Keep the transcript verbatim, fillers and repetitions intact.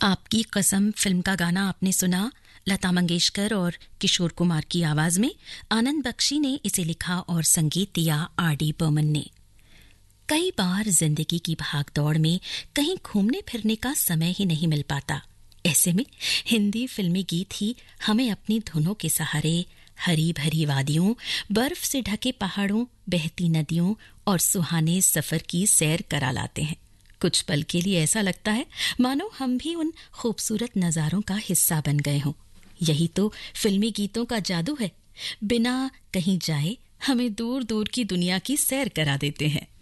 आपकी कसम फिल्म का गाना आपने सुना। लता मंगेशकर और किशोर कुमार की आवाज में आनंद बख्शी ने इसे लिखा और संगीत दिया आर डी बर्मन ने। कई बार जिंदगी की भागदौड़ में कहीं घूमने फिरने का समय ही नहीं मिल पाता। ऐसे में हिंदी फिल्मी गीत ही हमें अपनी धुनों के सहारे हरी भरी वादियों, बर्फ से ढके पहाड़ों, बहती नदियों और सुहाने सफर की सैर करा लाते हैं। कुछ पल के लिए ऐसा लगता है मानो हम भी उन खूबसूरत नज़ारों का हिस्सा बन गए हों। यही तो फिल्मी गीतों का जादू है, बिना कहीं जाए हमें दूर दूर की दुनिया की सैर करा देते हैं।